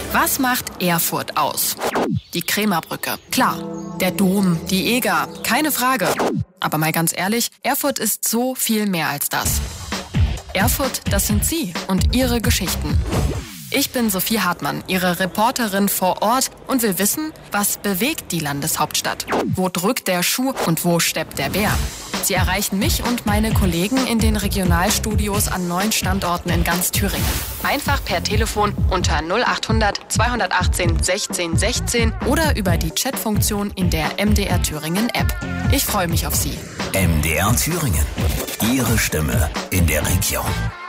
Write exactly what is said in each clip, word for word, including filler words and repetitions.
Was macht Erfurt aus? Die Krämerbrücke. Klar. Der Dom, die Eger. Keine Frage. Aber mal ganz ehrlich, Erfurt ist so viel mehr als das. Erfurt, das sind Sie und Ihre Geschichten. Ich bin Sophie Hartmann, Ihre Reporterin vor Ort und will wissen, was bewegt die Landeshauptstadt? Wo drückt der Schuh und wo steppt der Bär? Sie erreichen mich und meine Kollegen in den Regionalstudios an neun Standorten in ganz Thüringen. Einfach per Telefon unter null achthundert zweihundertachtzehn sechzehn sechzehn oder über die Chatfunktion in der M D R Thüringen App. Ich freue mich auf Sie. M D R Thüringen. Ihre Stimme in der Region.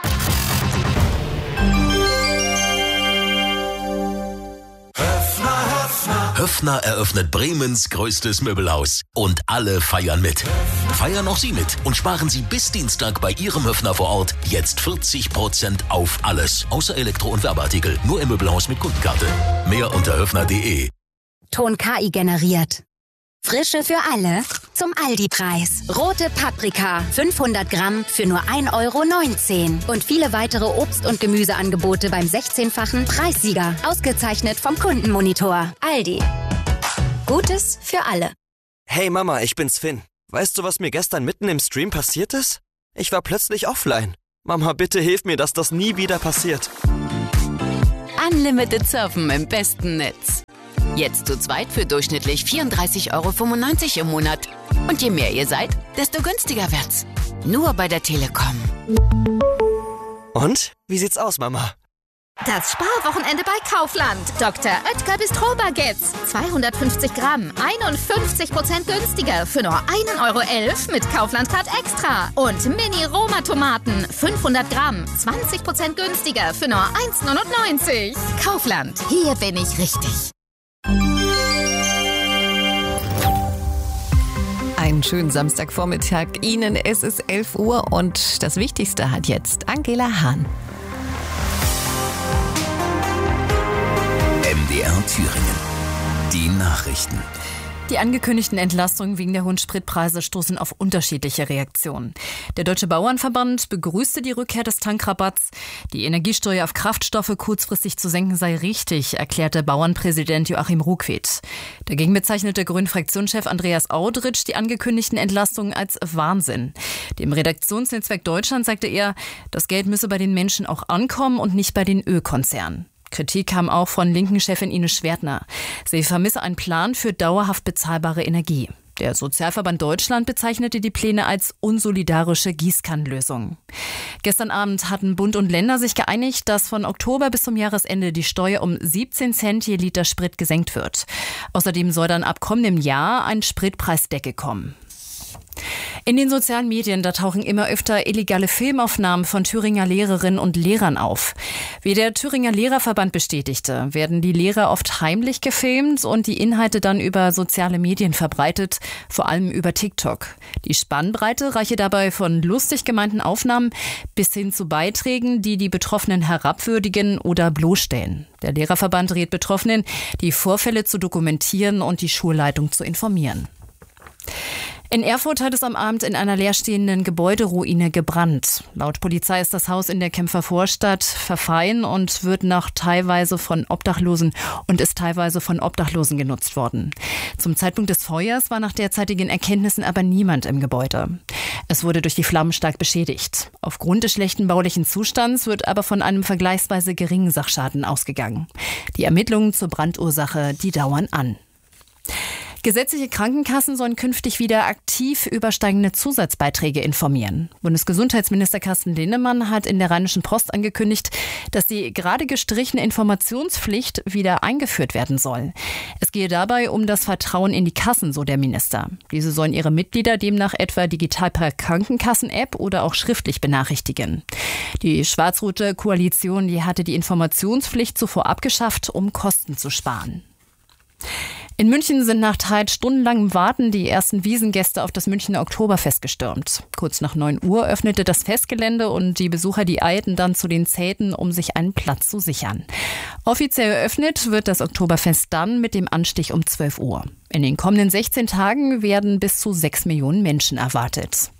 Höffner eröffnet Bremens größtes Möbelhaus. Und alle feiern mit. Feiern auch Sie mit und sparen Sie bis Dienstag bei Ihrem Höffner vor Ort jetzt vierzig Prozent auf alles. Außer Elektro- und Werbeartikel. Nur im Möbelhaus mit Kundenkarte. Mehr unter höffner punkt de. Ton K I generiert. Frische für alle zum Aldi-Preis. Rote Paprika, fünfhundert Gramm für nur ein Euro neunzehn. Und viele weitere Obst- und Gemüseangebote beim sechzehnfachen Preissieger. Ausgezeichnet vom Kundenmonitor. Aldi. Gutes für alle. Hey Mama, ich bin's Finn. Weißt du, was mir gestern mitten im Stream passiert ist? Ich war plötzlich offline. Mama, bitte hilf mir, dass das nie wieder passiert. Unlimited Surfen im besten Netz. Jetzt zu zweit für durchschnittlich vierunddreißig Euro fünfundneunzig im Monat. Und je mehr ihr seid, desto günstiger wird's. Nur bei der Telekom. Und? Wie sieht's aus, Mama? Das Sparwochenende bei Kaufland. Doktor Oetker Bistro-Baguettes. zweihundertfünfzig Gramm, einundfünfzig Prozent günstiger für nur ein Euro elf mit Kaufland-Card Extra. Und Mini-Roma-Tomaten, fünfhundert Gramm, zwanzig Prozent günstiger für nur eins neunundneunzig. Kaufland, hier bin ich richtig. Einen schönen Samstagvormittag Ihnen. Es ist elf Uhr und das Wichtigste hat jetzt Angela Hahn. M D R Thüringen. Die Nachrichten. Die angekündigten Entlastungen wegen der hohen Spritpreise stoßen auf unterschiedliche Reaktionen. Der Deutsche Bauernverband begrüßte die Rückkehr des Tankrabatts. Die Energiesteuer auf Kraftstoffe kurzfristig zu senken sei richtig, erklärte Bauernpräsident Joachim Ruckwied. Dagegen bezeichnete Grünen-Fraktionschef Andreas Audritsch die angekündigten Entlastungen als Wahnsinn. Dem Redaktionsnetzwerk Deutschland sagte er, das Geld müsse bei den Menschen auch ankommen und nicht bei den Ölkonzernen. Kritik kam auch von linken Chefin Ines Schwertner. Sie vermisse einen Plan für dauerhaft bezahlbare Energie. Der Sozialverband Deutschland bezeichnete die Pläne als unsolidarische Gießkannenlösung. Gestern Abend hatten Bund und Länder sich geeinigt, dass von Oktober bis zum Jahresende die Steuer um siebzehn Cent je Liter Sprit gesenkt wird. Außerdem soll dann ab kommendem Jahr ein Spritpreisdeckel kommen. In den sozialen Medien, da tauchen immer öfter illegale Filmaufnahmen von Thüringer Lehrerinnen und Lehrern auf. Wie der Thüringer Lehrerverband bestätigte, werden die Lehrer oft heimlich gefilmt und die Inhalte dann über soziale Medien verbreitet, vor allem über TikTok. Die Spannbreite reiche dabei von lustig gemeinten Aufnahmen bis hin zu Beiträgen, die die Betroffenen herabwürdigen oder bloßstellen. Der Lehrerverband rät Betroffenen, die Vorfälle zu dokumentieren und die Schulleitung zu informieren. In Erfurt hat es am Abend in einer leerstehenden Gebäuderuine gebrannt. Laut Polizei ist das Haus in der Kempfer Vorstadt verfallen und wird noch teilweise von Obdachlosen und ist teilweise von Obdachlosen genutzt worden. Zum Zeitpunkt des Feuers war nach derzeitigen Erkenntnissen aber niemand im Gebäude. Es wurde durch die Flammen stark beschädigt. Aufgrund des schlechten baulichen Zustands wird aber von einem vergleichsweise geringen Sachschaden ausgegangen. Die Ermittlungen zur Brandursache, die dauern an. Gesetzliche Krankenkassen sollen künftig wieder aktiv über steigende Zusatzbeiträge informieren. Bundesgesundheitsminister Carsten Linnemann hat in der Rheinischen Post angekündigt, dass die gerade gestrichene Informationspflicht wieder eingeführt werden soll. Es gehe dabei um das Vertrauen in die Kassen, so der Minister. Diese sollen ihre Mitglieder demnach etwa digital per Krankenkassen-App oder auch schriftlich benachrichtigen. Die schwarz-rote Koalition, die hatte die Informationspflicht zuvor abgeschafft, um Kosten zu sparen. In München sind nach teils stundenlangem Warten die ersten Wiesengäste auf das Münchner Oktoberfest gestürmt. Kurz nach neun Uhr öffnete das Festgelände und die Besucher, die eilten dann zu den Zelten, um sich einen Platz zu sichern. Offiziell eröffnet wird das Oktoberfest dann mit dem Anstich um zwölf Uhr. In den kommenden sechzehn Tagen werden bis zu sechs Millionen Menschen erwartet.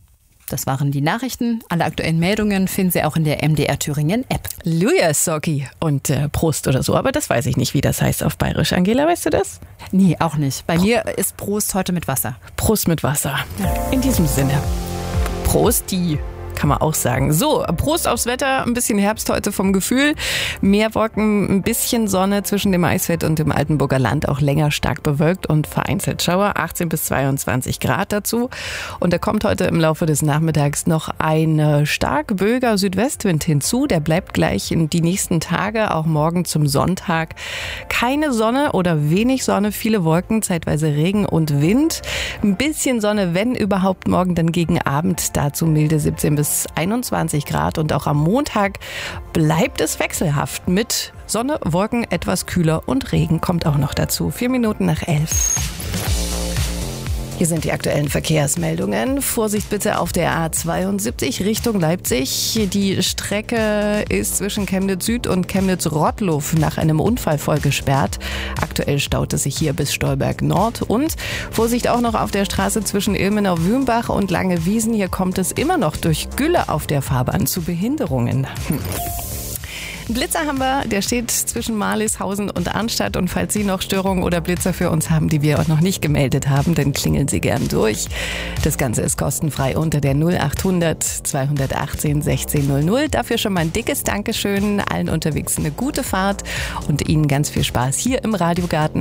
Das waren die Nachrichten. Alle aktuellen Meldungen finden Sie auch in der M D R Thüringen App. Luja Socki und äh, Prost oder so, aber das weiß ich nicht, wie das heißt auf Bayerisch. Angela, weißt du das? Nee, auch nicht. Bei mir ist Prost heute mit Wasser. Prost mit Wasser. In diesem Sinne. Prost, die kann man auch sagen. So, Prost aufs Wetter, ein bisschen Herbst heute vom Gefühl. Mehr Wolken, ein bisschen Sonne zwischen dem Eisfeld und dem Altenburger Land, auch länger stark bewölkt und vereinzelt Schauer, achtzehn bis zweiundzwanzig Grad dazu. Und da kommt heute im Laufe des Nachmittags noch ein stark böiger Südwestwind hinzu. Der bleibt gleich in die nächsten Tage, auch morgen zum Sonntag. Keine Sonne oder wenig Sonne, viele Wolken, zeitweise Regen und Wind. Ein bisschen Sonne, wenn überhaupt, morgen dann gegen Abend. Dazu milde siebzehn bis einundzwanzig Grad und auch am Montag bleibt es wechselhaft mit Sonne, Wolken, etwas kühler und Regen kommt auch noch dazu. Vier Minuten nach elf. Hier sind die aktuellen Verkehrsmeldungen. Vorsicht bitte auf der A zweiundsiebzig Richtung Leipzig. Die Strecke ist zwischen Chemnitz Süd und Chemnitz Rottluff nach einem Unfall voll gesperrt. Aktuell staut es sich hier bis Stolberg Nord. Und Vorsicht auch noch auf der Straße zwischen Ilmenau-Wümbach und Langewiesen. Hier kommt es immer noch durch Gülle auf der Fahrbahn zu Behinderungen. Hm. Blitzer haben wir, der steht zwischen Marlishausen und Arnstadt. Und falls Sie noch Störungen oder Blitzer für uns haben, die wir auch noch nicht gemeldet haben, dann klingeln Sie gern durch. Das Ganze ist kostenfrei unter der null achthundert zweihundertachtzehn sechzehn null null. Dafür schon mal ein dickes Dankeschön. Allen unterwegs eine gute Fahrt und Ihnen ganz viel Spaß hier im Radiogarten.